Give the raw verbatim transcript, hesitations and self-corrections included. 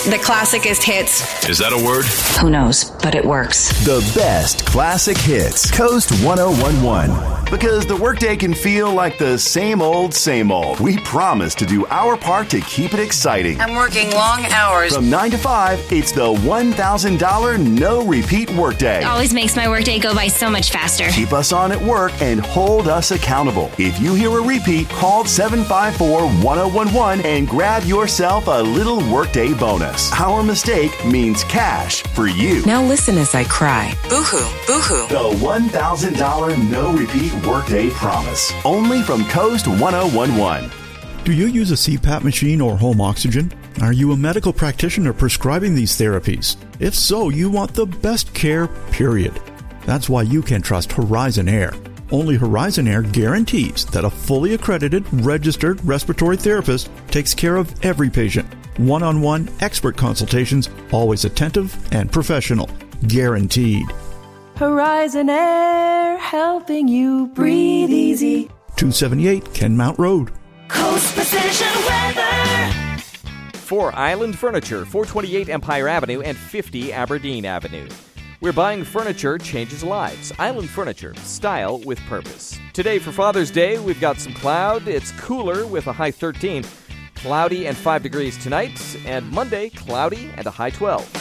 the classicest hits. Is that a word? Who knows, but it works. The best classic hits. Coast one oh one one. Because the workday can feel like the same old, same old. We promise to do our part to keep it exciting. I'm working long hours. From nine to five, it's the one thousand dollars no repeat workday. Always makes my workday go by so much faster. Keep us on at work and hold us accountable. If you hear a repeat, call seven five four, one oh one one and grab yourself a little workday bonus. Our mistake means cash for you. Now listen as I cry. Boo-hoo, boo-hoo. The one thousand dollars no repeat workday promise. Only from Coast one oh one one. Do you use a C PAP machine or home oxygen? Are you a medical practitioner prescribing these therapies? If so, you want the best care, period. That's why you can trust Horizon Air. Only Horizon Air guarantees that a fully accredited, registered respiratory therapist takes care of every patient. One-on-one expert consultations, always attentive and professional. Guaranteed. Horizon Air, helping you breathe easy. two seventy-eight Kenmount Road. Coast Precision Weather. For Island Furniture, four twenty-eight Empire Avenue and fifty Aberdeen Avenue. Where buying furniture changes lives. Island Furniture, style with purpose. Today for Father's Day, we've got some cloud. It's cooler with a high thirteen. Cloudy and five degrees tonight. And Monday, cloudy and a high twelve.